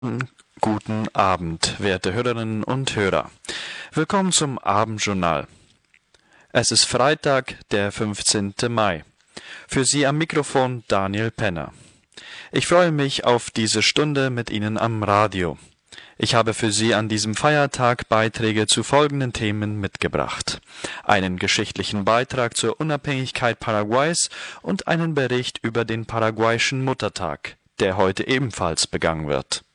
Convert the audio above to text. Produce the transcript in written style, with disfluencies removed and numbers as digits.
Guten Abend, werte Hörerinnen und Hörer. Willkommen zum Abendjournal. Es ist Freitag, der 15. Mai. Für Sie am Mikrofon Daniel Penner. Ich freue mich auf diese Stunde mit Ihnen am Radio. Ich habe für Sie an diesem Feiertag Beiträge zu folgenden Themen mitgebracht: einen geschichtlichen Beitrag zur Unabhängigkeit Paraguays und einen Bericht über den paraguayischen Muttertag, der heute ebenfalls begangen wird.